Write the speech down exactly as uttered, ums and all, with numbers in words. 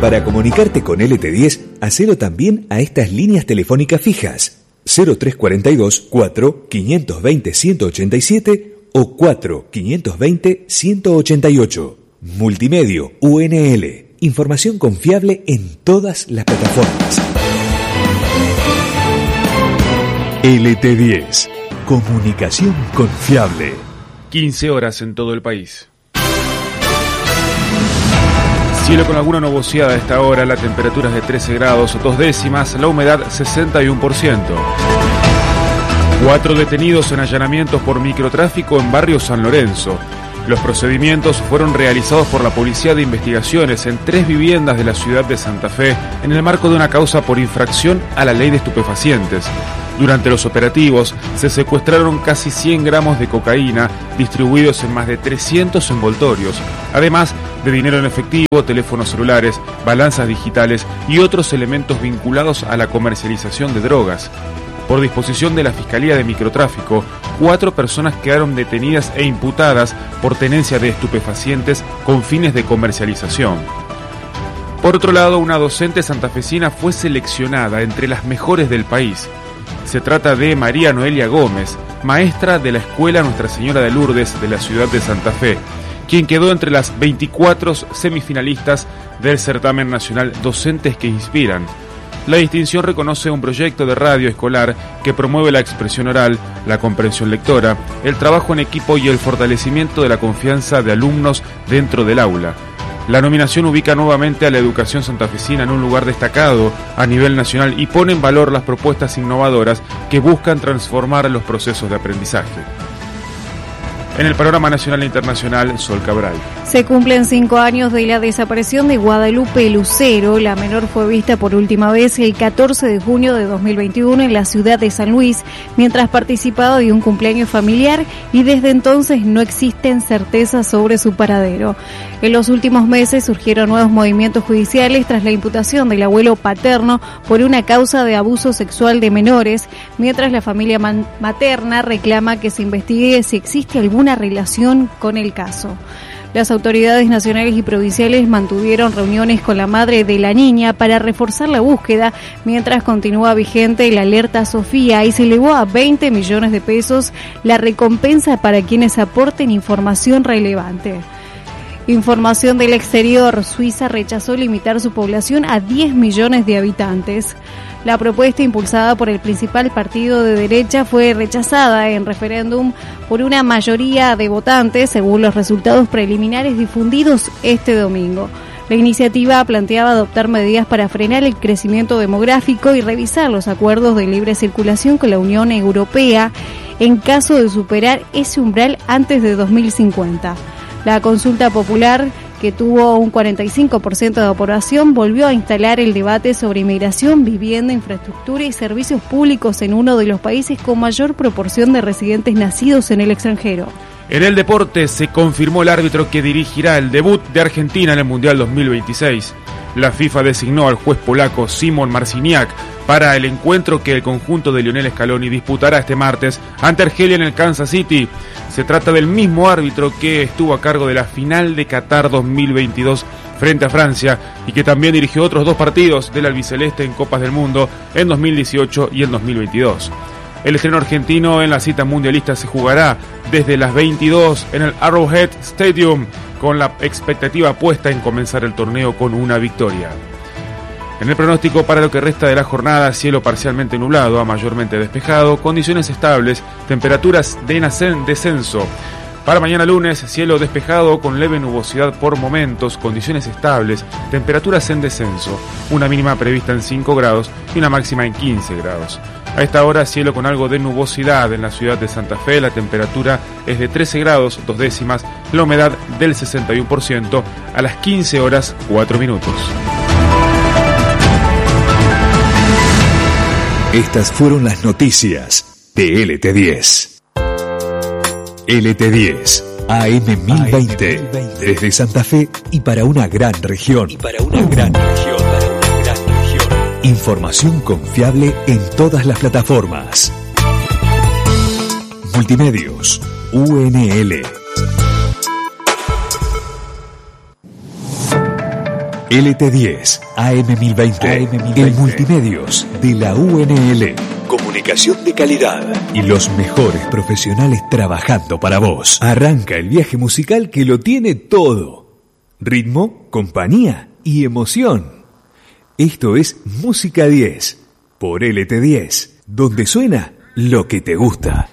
Para comunicarte con L T diez, hacelo también a estas líneas telefónicas fijas cero tres cuatro dos, cuatro, cinco dos cero, uno ocho siete o cuatro, cinco dos cero, uno ocho ocho. Multimedio U N L. Información confiable en todas las plataformas. L T diez. Comunicación confiable. quince horas en todo el país. Cielo con alguna nubosidad a esta hora, la temperatura es de trece grados, dos décimas, la humedad sesenta y uno por ciento. Cuatro detenidos en allanamientos por microtráfico en barrio San Lorenzo. Los procedimientos fueron realizados por la Policía de Investigaciones en tres viviendas de la ciudad de Santa Fe en el marco de una causa por infracción a la ley de estupefacientes. Durante los operativos se secuestraron casi cien gramos de cocaína distribuidos en más de trescientos envoltorios, además de dinero en efectivo, teléfonos celulares, balanzas digitales y otros elementos vinculados a la comercialización de drogas. Por disposición de la Fiscalía de Microtráfico, cuatro personas quedaron detenidas e imputadas por tenencia de estupefacientes con fines de comercialización. Por otro lado, una docente santafesina fue seleccionada entre las mejores del país. Se trata de María Noelia Gómez, maestra de la Escuela Nuestra Señora de Lourdes de la ciudad de Santa Fe, quien quedó entre las veinticuatro semifinalistas del certamen nacional Docentes que Inspiran. La distinción reconoce un proyecto de radio escolar que promueve la expresión oral, la comprensión lectora, el trabajo en equipo y el fortalecimiento de la confianza de alumnos dentro del aula. La nominación ubica nuevamente a la educación santafesina en un lugar destacado a nivel nacional y pone en valor las propuestas innovadoras que buscan transformar los procesos de aprendizaje. En el panorama nacional e internacional, Sol Cabral. Se cumplen cinco años de la desaparición de Guadalupe Lucero. La menor fue vista por última vez el catorce de junio de dos mil veintiuno en la ciudad de San Luis, mientras participaba de un cumpleaños familiar, y desde entonces no existen certezas sobre su paradero. En los últimos meses surgieron nuevos movimientos judiciales tras la imputación del abuelo paterno por una causa de abuso sexual de menores, mientras la familia man- materna reclama que se investigue si existe alguna relación con el caso. Las autoridades nacionales y provinciales mantuvieron reuniones con la madre de la niña para reforzar la búsqueda, mientras continúa vigente la alerta Sofía y se elevó a veinte millones de pesos la recompensa para quienes aporten información relevante. Información del exterior. Suiza rechazó limitar su población a diez millones de habitantes. La propuesta impulsada por el principal partido de derecha fue rechazada en referéndum por una mayoría de votantes, según los resultados preliminares difundidos este domingo. La iniciativa planteaba adoptar medidas para frenar el crecimiento demográfico y revisar los acuerdos de libre circulación con la Unión Europea en caso de superar ese umbral antes de dos mil cincuenta. La consulta popular, que tuvo un cuarenta y cinco por ciento de aprobación, volvió a instalar el debate sobre inmigración, vivienda, infraestructura y servicios públicos en uno de los países con mayor proporción de residentes nacidos en el extranjero. En el deporte se confirmó el árbitro que dirigirá el debut de Argentina en el Mundial dos mil veintiséis. La FIFA designó al juez polaco Szymon Marciniak para el encuentro que el conjunto de Lionel Scaloni disputará este martes ante Argelia en el Kansas City. Se trata del mismo árbitro que estuvo a cargo de la final de Qatar dos mil veintidós frente a Francia y que también dirigió otros dos partidos del albiceleste en Copas del Mundo en dos mil dieciocho y en dos mil veintidós. El estreno argentino en la cita mundialista se jugará desde las veintidós en el Arrowhead Stadium, con la expectativa puesta en comenzar el torneo con una victoria. En el pronóstico para lo que resta de la jornada, cielo parcialmente nublado a mayormente despejado, condiciones estables, temperaturas de descenso. Para mañana lunes, cielo despejado con leve nubosidad por momentos, condiciones estables, temperaturas en descenso, una mínima prevista en cinco grados y una máxima en quince grados. A esta hora, cielo con algo de nubosidad en la ciudad de Santa Fe, la temperatura es de trece grados, dos décimas, la humedad del sesenta y uno por ciento, a las quince horas, cuatro minutos. Estas fueron las noticias de L T diez. L T diez, A M mil veinte, desde Santa Fe y para una gran región. Y para una gran región, para una gran región. Información confiable en todas las plataformas. Multimedios, U N L. L T diez, A M mil veinte, A M mil veinte. El multimedios de la U N L. Comunicación de calidad y los mejores profesionales trabajando para vos. Arranca el viaje musical que lo tiene todo. Ritmo, compañía y emoción. Esto es Música diez por L T diez, donde suena lo que te gusta.